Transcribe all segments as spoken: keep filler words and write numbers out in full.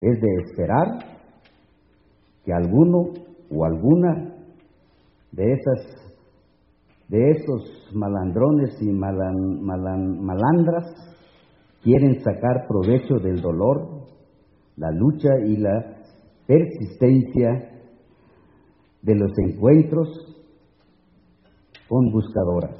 Es de esperar que alguno o alguna de esas de esos malandrones y malan, malan, malandras quieren sacar provecho del dolor, la lucha y la persistencia de los encuentros con buscadoras,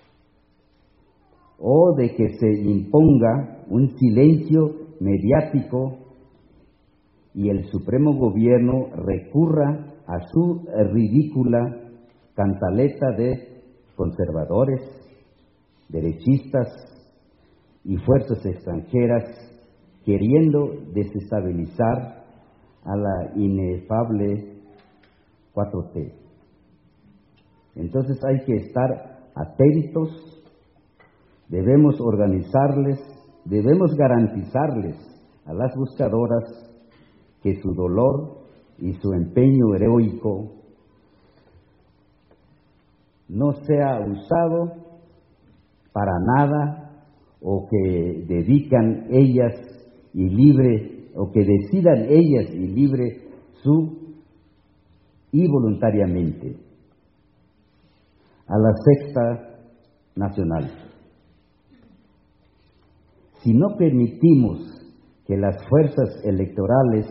o de que se imponga un silencio mediático y el Supremo Gobierno recurra a su ridícula cantaleta de conservadores, derechistas y fuerzas extranjeras queriendo desestabilizar a la inefable cuatro T. Entonces hay que estar atentos, debemos organizarles, debemos garantizarles a las buscadoras que su dolor y su empeño heroico no sea usado para nada, o que dedican ellas y libre, o que decidan ellas y libre su y voluntariamente a la sexta nacional. Si no permitimos que las fuerzas electorales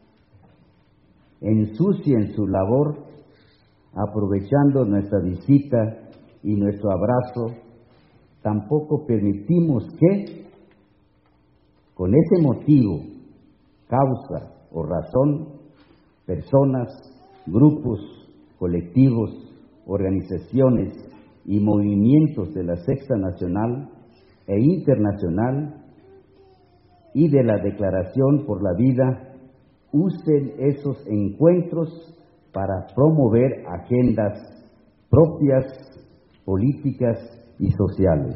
ensucien su labor aprovechando nuestra visita y nuestro abrazo, tampoco permitimos que, con ese motivo, causa o razón, personas, grupos, colectivos, organizaciones y movimientos de la Sexta Nacional e Internacional y de la Declaración por la Vida usen esos encuentros para promover agendas propias, políticas y sociales.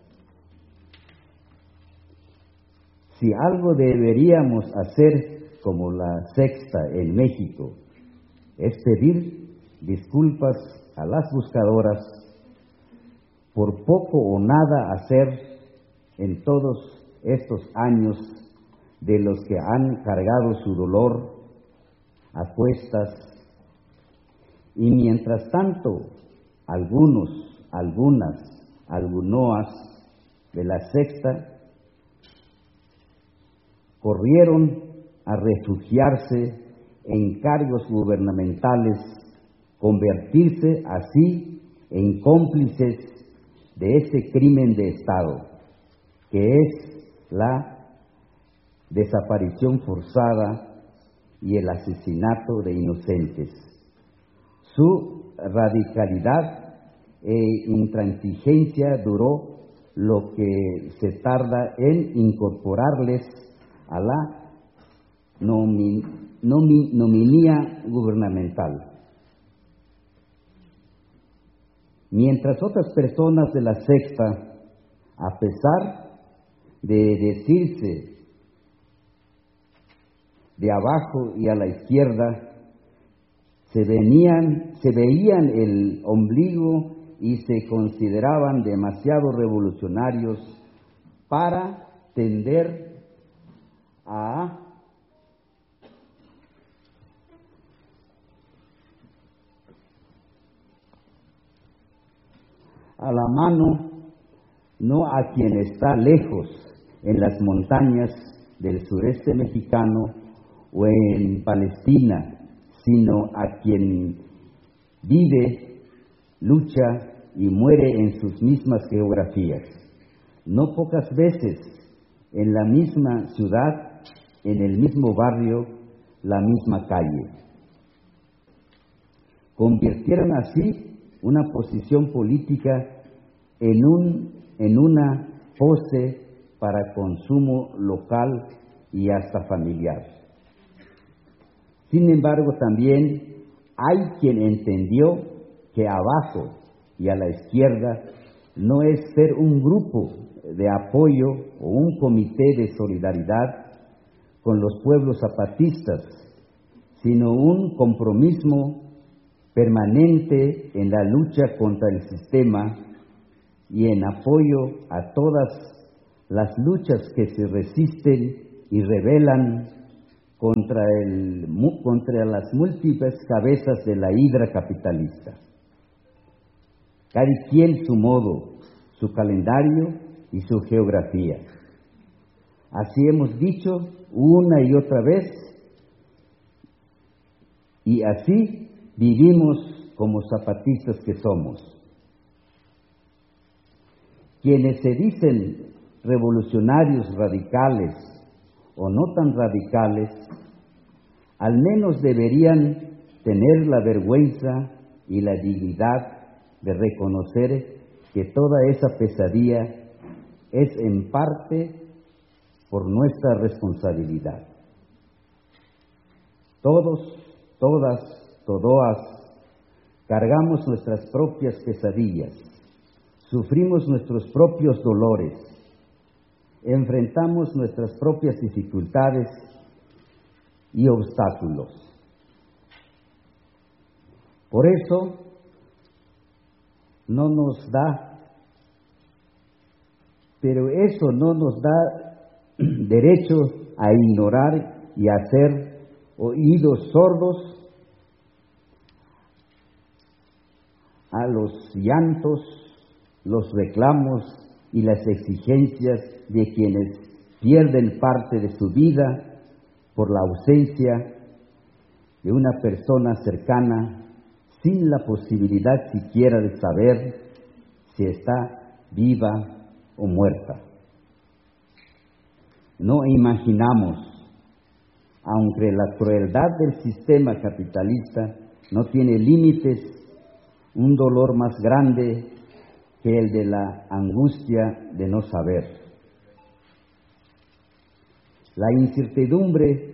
Si algo deberíamos hacer como la Sexta en México es pedir disculpas a las buscadoras por poco o nada hacer en todos estos años de los que han cargado su dolor a cuestas, y mientras tanto algunos, algunas, algunoas de la Sexta corrieron a refugiarse en cargos gubernamentales, convertirse así en cómplices de ese crimen de Estado, que es la desaparición forzada y el asesinato de inocentes. Su radicalidad e intransigencia duró lo que se tarda en incorporarles a la nomi, nomi, nominía gubernamental. Mientras otras personas de la Sexta, a pesar de decirse de abajo y a la izquierda, se venían, se veían el ombligo y se consideraban demasiado revolucionarios para tender a a la mano, no a quien está lejos en las montañas del sureste mexicano o en Palestina, sino a quien vive, lucha y muere en sus mismas geografías. No pocas veces en la misma ciudad, en el mismo barrio, la misma calle. Convirtieron así una posición política en, un, en una pose para consumo local y hasta familiar. Sin embargo, también hay quien entendió que abajo y a la izquierda no es ser un grupo de apoyo o un comité de solidaridad con los pueblos zapatistas, sino un compromiso permanente en la lucha contra el sistema y en apoyo a todas las luchas que se resisten y rebelan contra, el, contra las múltiples cabezas de la hidra capitalista. Cada quien su modo, su calendario y su geografía. Así hemos dicho una y otra vez, y así vivimos como zapatistas que somos. Quienes se dicen revolucionarios radicales o no tan radicales, al menos deberían tener la vergüenza y la dignidad de reconocer que toda esa pesadilla es en parte por nuestra responsabilidad. Todos, todas, todoas, cargamos nuestras propias pesadillas, sufrimos nuestros propios dolores, enfrentamos nuestras propias dificultades y obstáculos. Por eso no nos da, pero eso no nos da derecho a ignorar y a hacer oídos sordos a los llantos, los reclamos y las exigencias de quienes pierden parte de su vida por la ausencia de una persona cercana, sin la posibilidad siquiera de saber si está viva o muerta. No imaginamos, aunque la crueldad del sistema capitalista no tiene límites, un dolor más grande que el de la angustia de no saber. La incertidumbre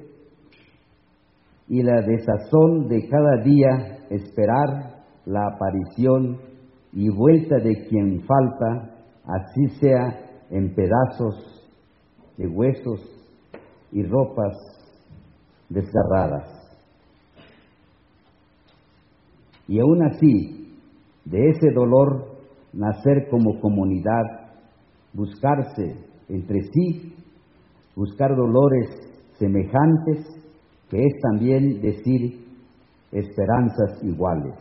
y la desazón de cada día esperar la aparición y vuelta de quien falta, así sea en pedazos de huesos y ropas desgarradas. Y aún así, de ese dolor nacer como comunidad, buscarse entre sí, buscar dolores semejantes, que es también decir esperanzas iguales.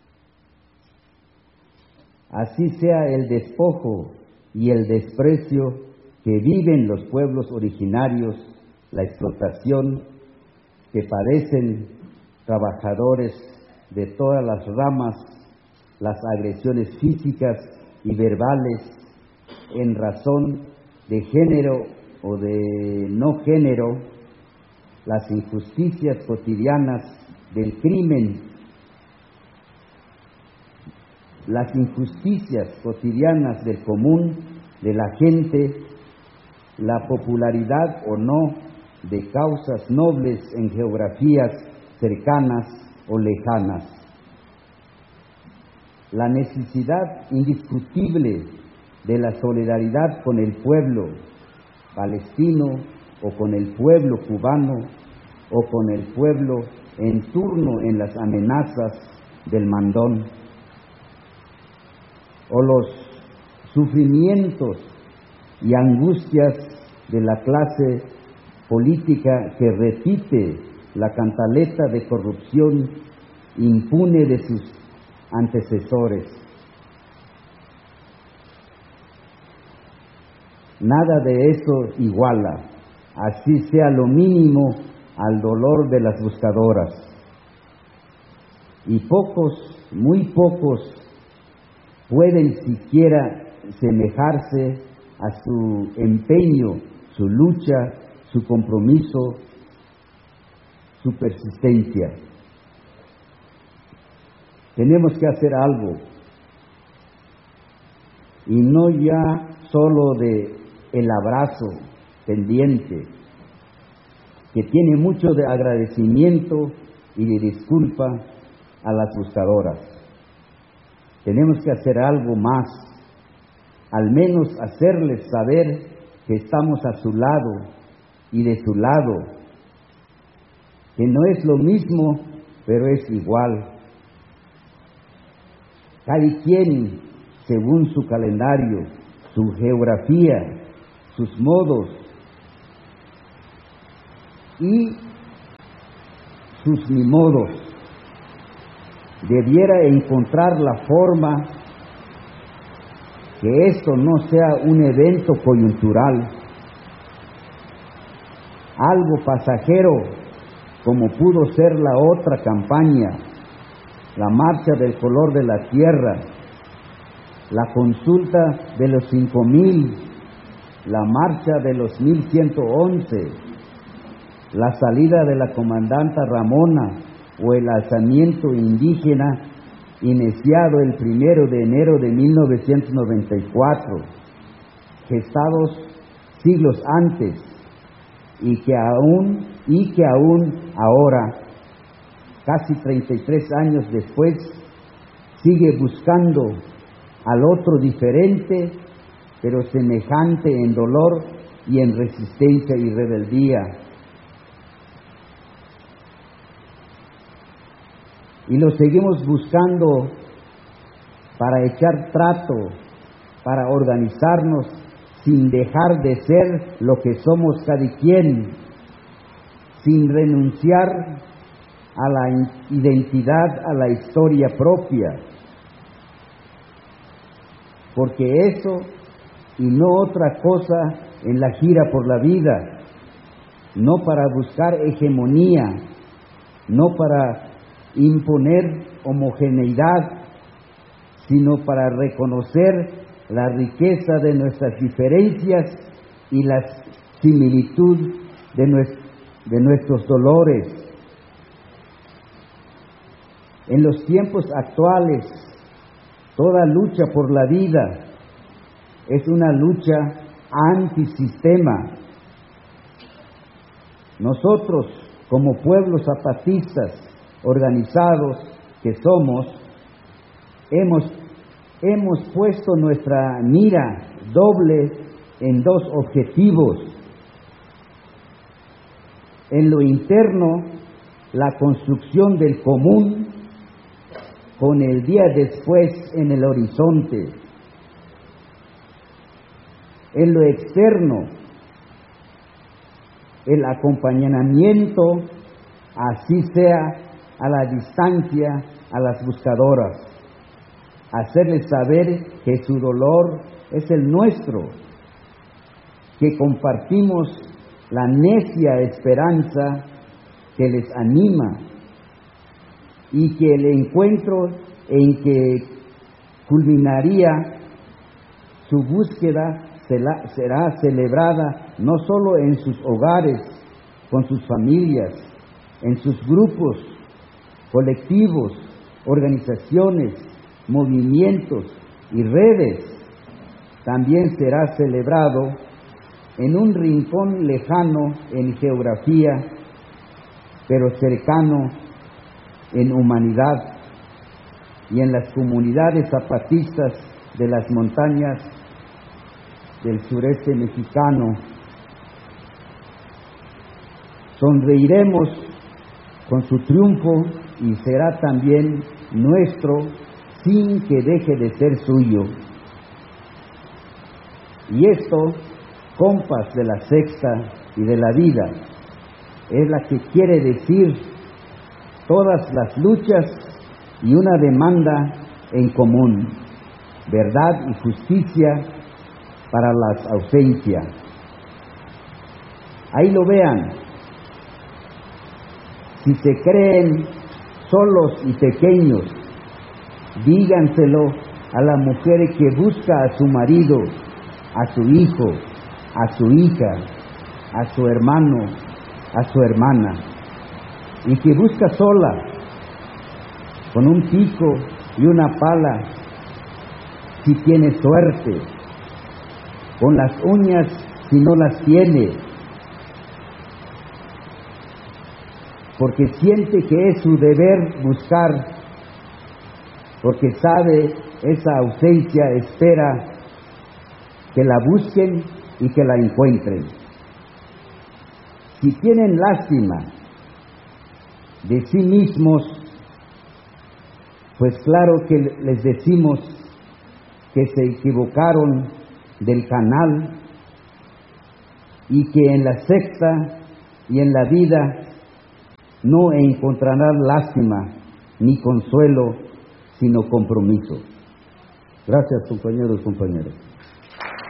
Así sea el despojo y el desprecio que viven los pueblos originarios, la explotación que padecen trabajadores de todas las ramas, las agresiones físicas y verbales en razón de género o de no género, las injusticias cotidianas del crimen, las injusticias cotidianas del común de la gente, la popularidad o no de causas nobles en geografías cercanas o lejanas, la necesidad indiscutible de la solidaridad con el pueblo palestino o con el pueblo cubano o con el pueblo en turno en las amenazas del mandón, o los sufrimientos y angustias de la clase política que repite la cantaleta de corrupción impune de sus antecesores. Nada de eso iguala, así sea lo mínimo, al dolor de las buscadoras. Y pocos, muy pocos, pueden siquiera semejarse a su empeño, su lucha, su compromiso, su persistencia. Tenemos que hacer algo, y no ya solo de el abrazo pendiente, que tiene mucho de agradecimiento y de disculpa a las buscadoras. Tenemos que hacer algo más, al menos hacerles saber que estamos a su lado y de su lado, que no es lo mismo, pero es igual. Cada quien, según su calendario, su geografía, sus modos y sus ni modos. Debiera encontrar la forma que esto no sea un evento coyuntural, algo pasajero, como pudo ser la otra campaña, la marcha del color de la tierra, la consulta de los cinco mil, la marcha de los mil ciento once, la salida de la comandanta Ramona o el alzamiento indígena iniciado el primero de enero de mil novecientos noventa y cuatro, gestados siglos antes y que aún y que aún ahora, casi treinta y tres años después, sigue buscando al otro diferente, pero semejante en dolor y en resistencia y rebeldía. Y lo seguimos buscando para echar trato, para organizarnos sin dejar de ser lo que somos cada quien, sin renunciar a la identidad, a la historia propia, porque eso y no otra cosa en la gira por la vida, no para buscar hegemonía, no para imponer homogeneidad, sino para reconocer la riqueza de nuestras diferencias y la similitud de, nues- de nuestros dolores. En los tiempos actuales, toda lucha por la vida es una lucha antisistema. Nosotros, como pueblos zapatistas organizados que somos, hemos, hemos puesto nuestra mira doble en dos objetivos. En lo interno, la construcción del común, con el día después en el horizonte. En lo externo, el acompañamiento, así sea a la distancia, a las buscadoras, hacerles saber que su dolor es el nuestro, que compartimos la necia esperanza que les anima y que el encuentro en que culminaría su búsqueda será, será celebrada no solo en sus hogares, con sus familias, en sus grupos, colectivos, organizaciones, movimientos y redes, también será celebrado en un rincón lejano en geografía, pero cercano en humanidad, y en las comunidades zapatistas de las montañas del sureste mexicano. Sonreiremos con su triunfo y será también nuestro, sin que deje de ser suyo. Y esto, compas de la sexta y de la vida, es la que quiere decir todas las luchas y una demanda en común, verdad y justicia para las ausencias. Ahí lo vean. Si se creen solos y pequeños, díganselo a la mujer que busca a su marido, a su hijo, a su hija, a su hermano, a su hermana, y que busca sola, con un pico y una pala, si tiene suerte, con las uñas si no las tiene, porque siente que es su deber buscar, porque sabe esa ausencia espera que la busquen y que la encuentren. Si tienen lástima de sí mismos, pues claro que les decimos que se equivocaron del canal y que en la secta y en la vida no encontrarás lástima ni consuelo, sino compromiso. Gracias, compañeros, compañeras.